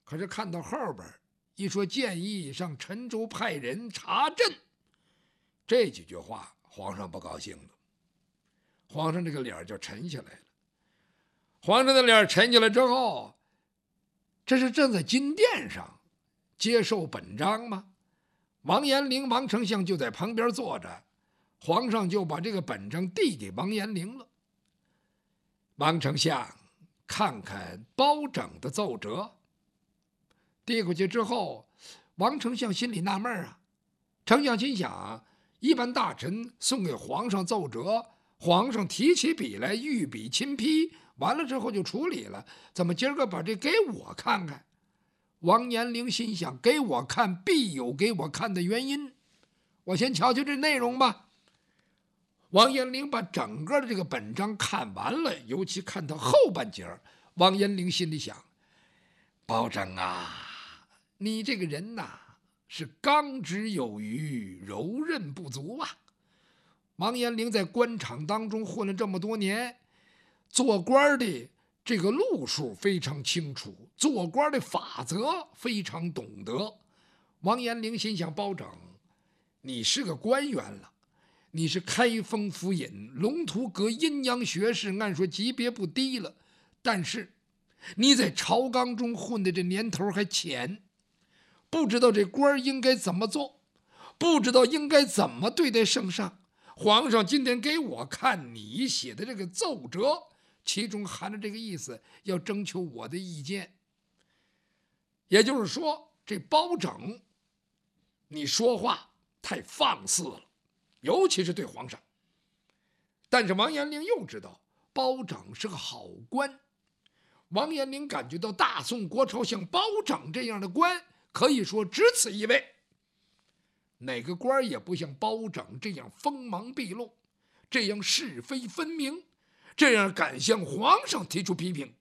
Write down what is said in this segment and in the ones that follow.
可是看到后边一说建议上陈州派人查镇，这几句话皇上不高兴了，皇上这个脸就沉下来了。皇上的脸沉下来之后，这是正在金殿上接受本章吗？王延龄、王丞相就在旁边坐着，皇上就把这个本章递给王延龄了。王丞相看看包拯的奏折，递过去之后，王丞相心里纳闷啊。丞相心想，一般大臣送给皇上奏折，皇上提起笔来御笔亲批，完了之后就处理了，怎么今儿个把这给我看看？王延龄心想，给我看必有给我看的原因，我先瞧瞧这内容吧。王延龄把整个的这个本章看完了，尤其看到后半截，王延龄心里想，包拯啊，你这个人呐，是刚直有余，柔韧不足啊。王延龄在官场当中混了这么多年，做官的这个路数非常清楚，做官的法则非常懂得。王延龄心想，包拯，你是个官员了，你是开封府尹，龙图阁阴阳学士，按说级别不低了，但是你在朝纲中混的这年头还浅，不知道这官应该怎么做，不知道应该怎么对待圣上。皇上今天给我看你写的这个奏折，其中含着这个意思，要征求我的意见。也就是说，这包拯你说话太放肆了，尤其是对皇上。但是王延龄又知道包拯是个好官，王延龄感觉到大宋国朝像包拯这样的官，可以说只此一位，哪个官也不像包拯这样锋芒毕露，这样是非分明，这样敢向皇上提出批评。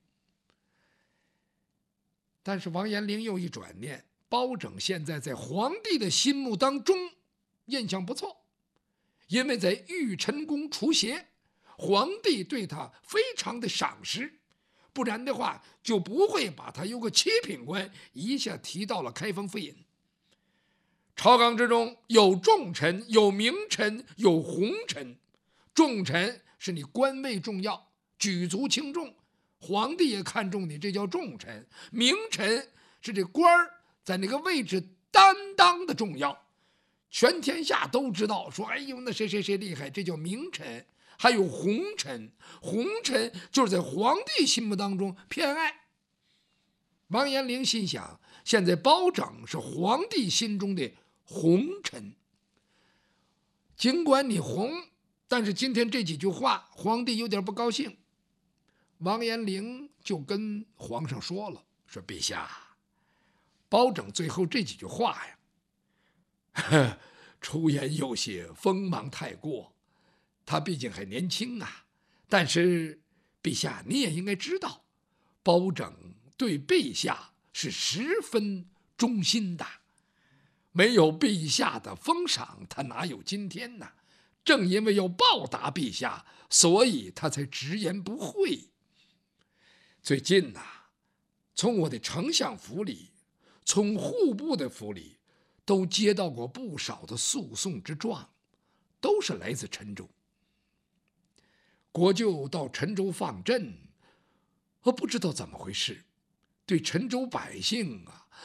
但是王延龄又一转念，包拯现在在皇帝的心目当中印象不错，因为在玉陈宫除邪，皇帝对他非常的赏识，不然的话就不会把他有个七品官一下提到了开封府尹。朝纲之中有重臣，有名臣，有红臣。重臣是你官位重要，举足轻重，皇帝也看重你，这叫重臣。名臣是这官在那个位置担当的重要，全天下都知道，说哎呦那谁谁谁厉害，这叫名臣。还有红臣，红臣就是在皇帝心目当中偏爱。王延龄心想，现在包拯是皇帝心中的红臣，尽管你红，但是今天这几句话皇帝有点不高兴。王延龄就跟皇上说了，说陛下，包拯最后这几句话呀，出言有些锋芒太过，他毕竟还年轻啊。但是陛下你也应该知道，包拯对陛下是十分忠心的，没有陛下的封赏，他哪有今天呢？正因为要报答陛下，所以他才直言不讳。最近从我的丞相府里，从户部的府里，都接到过不少的诉讼之状，都是来自陈州。国舅到陈州放赈，不知道怎么回事，对陈州百姓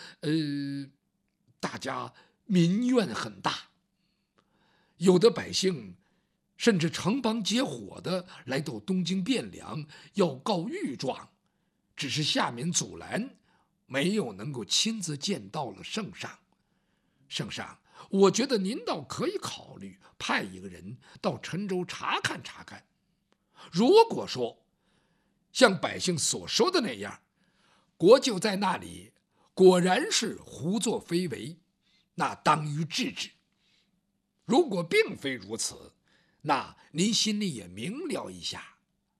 大家民怨很大，有的百姓甚至城邦结伙的来到东京汴梁要告御状，只是下面阻拦，没有能够亲自见到了圣上。圣上，我觉得您倒可以考虑派一个人到陈州查看查看，如果说像百姓所说的那样，国舅在那里果然是胡作非为，那当予制止。如果并非如此，那您心里也明了一下。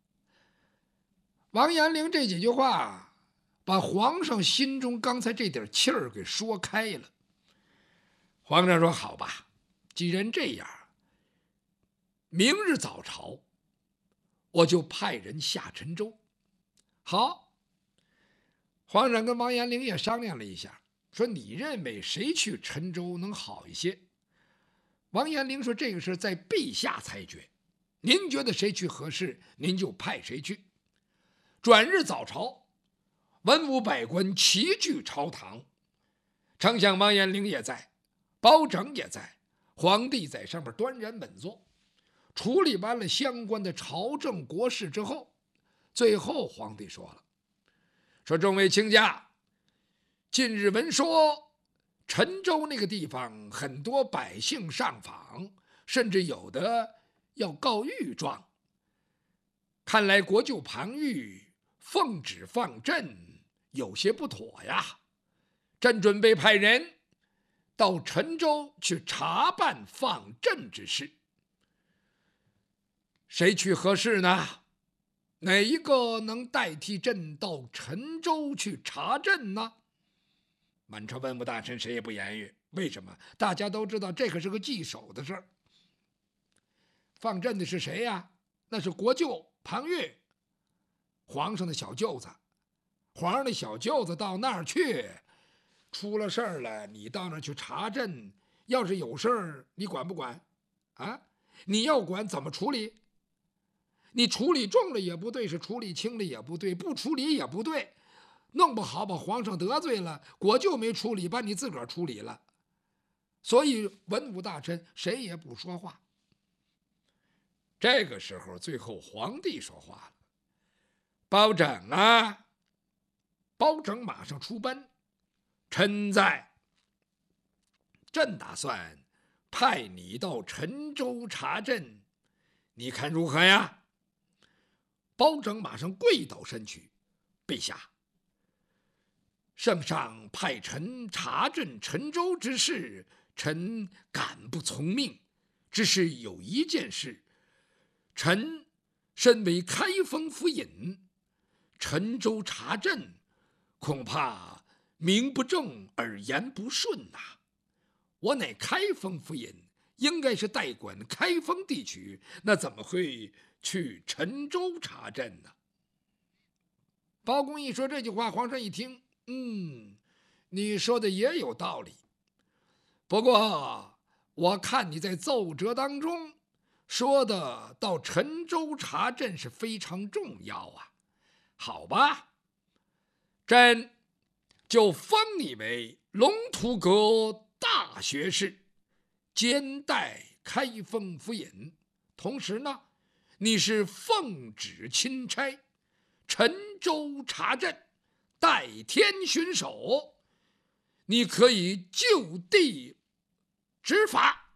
王延龄这几句话把皇上心中刚才这点气儿给说开了。皇上说，好吧，既然这样，明日早朝我就派人下陈州。好， 皇上跟王延龄也商量了一下，说你认为谁去陈州能好一些？王延龄说这个事在陛下裁决，您觉得谁去合适，您就派谁去。转日早朝，文武百官齐聚朝堂，丞相王延龄也在，包拯也在，皇帝在上面端然稳坐。处理完了相关的朝政国事之后，最后皇帝说了，说众位卿家，近日闻说陈州那个地方很多百姓上访，甚至有的要告御状，看来国舅庞玉奉旨放朕有些不妥呀，朕准备派人到陈州去查办放朕之事。谁去合适呢？哪一个能代替朕到陈州去查朕呢？满朝文武大臣谁也不言语，为什么？大家都知道这可是个棘手的事儿。放朕的是谁呀？那是国舅庞玉，皇上的小舅子。皇上的小舅子到那儿去，出了事儿了，你到那儿去查朕，要是有事儿，你管不管？啊，你要管怎么处理？你处理重了也不对，是处理轻了也不对，不处理也不对，弄不好把皇上得罪了，国舅没处理，把你自个儿处理了。所以文武大臣谁也不说话。这个时候，最后皇帝说话了：“包拯啊！”包拯马上出奔，臣在。朕打算派你到陈州查朕，你看如何呀？包拯马上跪倒身躯，陛下，圣上派臣查镇陈州之事，臣敢不从命。只是有一件事，臣身为开封府尹，陈州查镇，恐怕名不正而言不顺呐。我乃开封府尹，应该是代管开封地区，那怎么会去陈州查镇呢？包公一说这句话，皇上一听，你说的也有道理。不过我看你在奏折当中说的到陈州查镇是非常重要啊。好吧，朕就封你为龙图阁大学士，兼代开封府尹。同时呢，你是奉旨钦差，陈州查镇，代天巡守，你可以就地执法。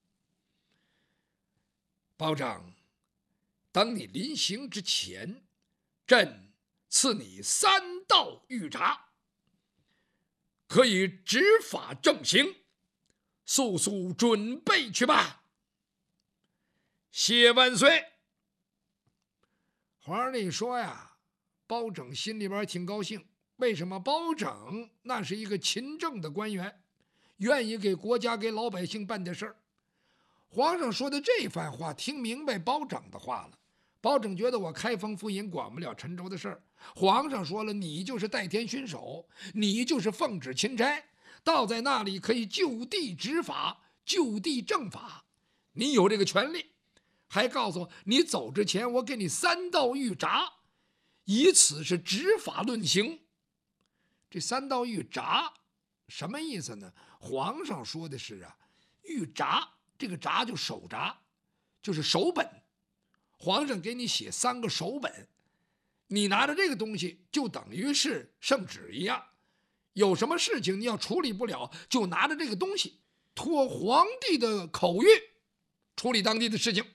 包拯，等你临行之前，朕赐你3道御札，可以执法正行，速速准备去吧。谢万岁！皇上一说呀，包拯心里边挺高兴。为什么？包拯那是一个勤政的官员，愿意给国家给老百姓办点事儿。皇上说的这番话，听明白包拯的话了。包拯觉得我开封府尹管不了陈州的事儿，皇上说了，你就是代天巡守，你就是奉旨钦差，到在那里可以就地执法，就地正法，你有这个权利。还告诉我，你走之前，我给你3道御札，以此是执法论刑。这3道御札什么意思呢？皇上说的是御札，这个札就手札，就是手本。皇上给你写3个手本，你拿着这个东西就等于是圣旨一样。有什么事情你要处理不了，就拿着这个东西，托皇帝的口谕处理当地的事情。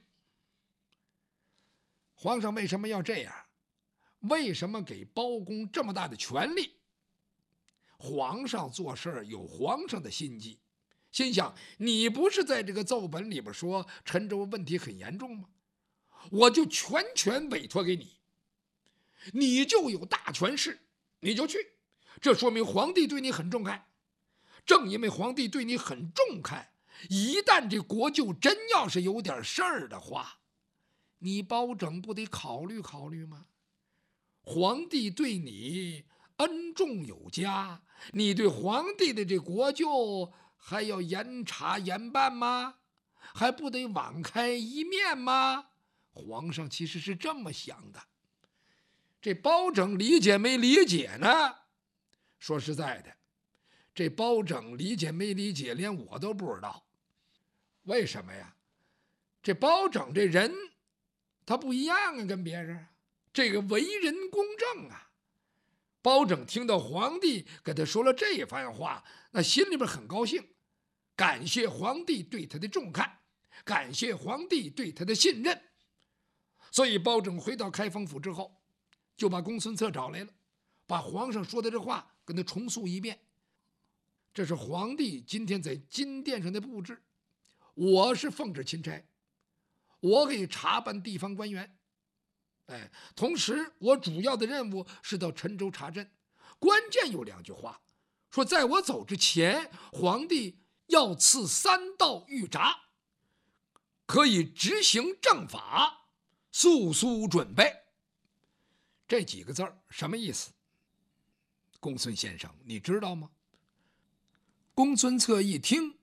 皇上为什么要这样？为什么给包公这么大的权力？皇上做事有皇上的心计，心想你不是在这个奏本里边说陈州问题很严重吗？我就全权委托给你，你就有大权势，你就去。这说明皇帝对你很重看。正因为皇帝对你很重看，一旦这国舅真要是有点事儿的话，你包拯不得考虑考虑吗？皇帝对你恩重有加，你对皇帝的这国舅还要严查严办吗？还不得网开一面吗？皇上其实是这么想的。这包拯理解没理解呢？说实在的，这包拯理解没理解，连我都不知道。为什么呀？这包拯这人，他不一样啊，跟别人，这个为人公正啊。包拯听到皇帝跟他说了这番话，那心里边很高兴，感谢皇帝对他的重看，感谢皇帝对他的信任。所以包拯回到开封府之后，就把公孙策找来了，把皇上说的这话跟他重述一遍。这是皇帝今天在金殿上的布置，我是奉旨钦差，我给查办地方官员。同时我主要的任务是到陈州查镇。关键有2句话，说在我走之前，皇帝要赐3道御札，可以执行正法，速速准备。这几个字儿什么意思？公孙先生，你知道吗？公孙策一听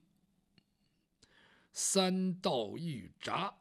，3道御札，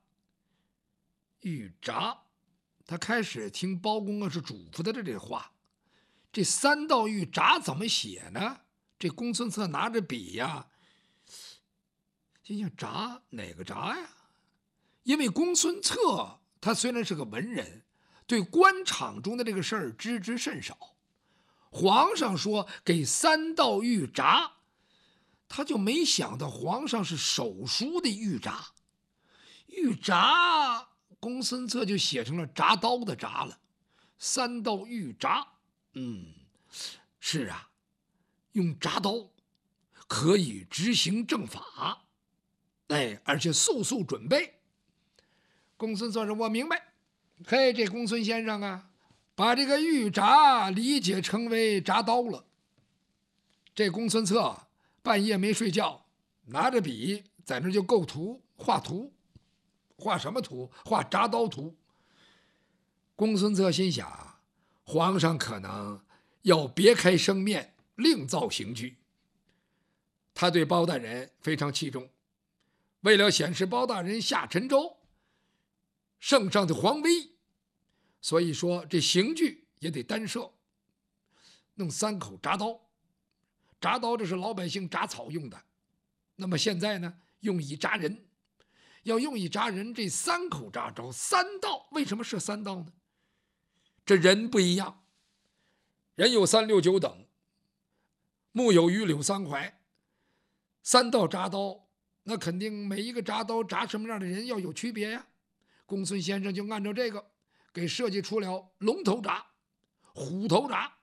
他开始听包公是嘱咐他的这话。这3道御札怎么写呢？这公孙策拿着笔呀，心想札哪个札呀？因为公孙策他虽然是个文人，对官场中的这个事儿知之甚少。皇上说给3道御札，他就没想到皇上是手书的御札。御札，公孙策就写成了铡刀的铡了。3道御札，是啊，用铡刀可以执行正法，而且速速准备。公孙策说：“我明白。”嘿，这公孙先生啊，把这个御札理解成为铡刀了。这公孙策半夜没睡觉，拿着笔在那就构图画图。画什么图？画铡刀图。公孙策心想，皇上可能要别开生面，另造刑具。他对包大人非常器重，为了显示包大人下陈州圣上的皇威，所以说这刑具也得单设，弄3口铡刀。铡刀这是老百姓铡草用的，那么现在呢，用以铡人。要用以铡人，这3口铡刀3道，为什么设3道呢？这人不一样，人有3、6、9等，木有榆柳3槐，3道铡刀，那肯定每一个铡刀铡什么样的人要有区别呀。公孙先生就按照这个给设计出了龙头铡、虎头铡、